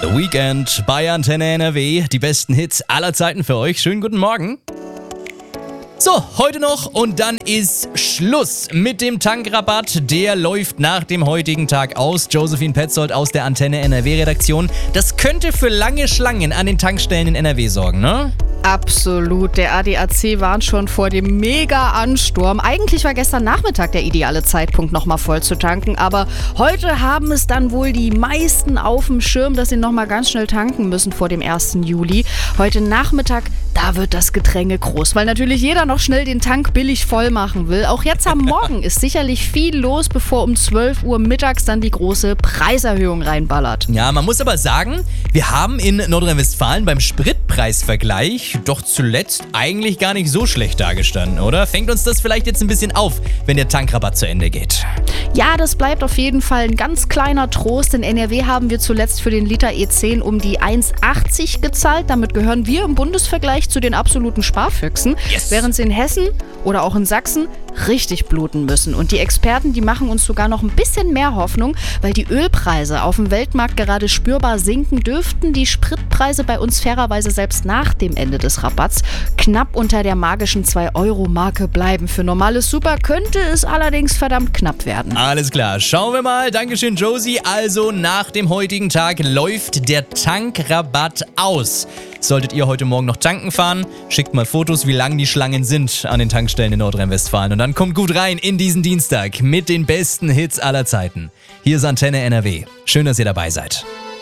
The Weekend bei Antenne NRW. Die besten Hits aller Zeiten für euch. Schönen guten Morgen. So, heute noch und dann ist Schluss mit dem Tankrabatt. Der läuft nach dem heutigen Tag aus. Josephine Petzold aus der Antenne NRW-Redaktion. Das könnte für lange Schlangen an den Tankstellen in NRW sorgen, ne? Absolut. Der ADAC warnt schon vor dem Mega-Ansturm. Eigentlich war gestern Nachmittag der ideale Zeitpunkt, nochmal voll zu tanken. Aber heute haben es dann wohl die meisten auf dem Schirm, dass sie nochmal ganz schnell tanken müssen vor dem 1. Juli. Heute Nachmittag, da wird das Gedränge groß, weil natürlich jeder noch schnell den Tank billig voll machen will. Auch jetzt am Morgen ist sicherlich viel los, bevor um 12 Uhr mittags dann die große Preiserhöhung reinballert. Ja, man muss aber sagen, wir haben in Nordrhein-Westfalen beim Spritpreisvergleich doch zuletzt eigentlich gar nicht so schlecht dagestanden, oder? Fängt uns das vielleicht jetzt ein bisschen auf, wenn der Tankrabatt zu Ende geht? Ja, das bleibt auf jeden Fall ein ganz kleiner Trost. In NRW haben wir zuletzt für den Liter E10 um die 1,80 gezahlt. Damit gehören wir im Bundesvergleich zu den absoluten Sparfüchsen. Yes. Während sie in Hessen oder auch in Sachsen richtig bluten müssen. Und die Experten, die machen uns sogar noch ein bisschen mehr Hoffnung, weil die Ölpreise auf dem Weltmarkt gerade spürbar sinken, dürften die Spritpreise bei uns fairerweise selbst nach dem Ende des Rabatts knapp unter der magischen 2-Euro-Marke bleiben. Für normales Super könnte es allerdings verdammt knapp werden. Alles klar, schauen wir mal. Dankeschön, Josie. Also nach dem heutigen Tag läuft der Tankrabatt aus. Solltet ihr heute Morgen noch tanken fahren, schickt mal Fotos, wie lang die Schlangen sind an den Tankstellen in Nordrhein-Westfalen. Und dann kommt gut rein in diesen Dienstag mit den besten Hits aller Zeiten. Hier ist Antenne NRW. Schön, dass ihr dabei seid.